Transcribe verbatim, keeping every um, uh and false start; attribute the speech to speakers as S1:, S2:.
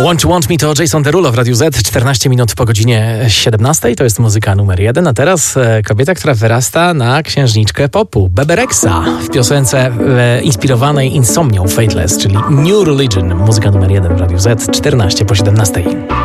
S1: Want, want me to Jason Derulo w Radiu Z, czternaście minut po godzinie siedemnastej. To jest muzyka numer jeden, a teraz e, kobieta, która wyrasta na księżniczkę popu, Bebe Rexha w piosence e, inspirowanej Insomnią Fateless, czyli New Religion, muzyka numer jeden w Radiu Z, czternaście po siedemnastej.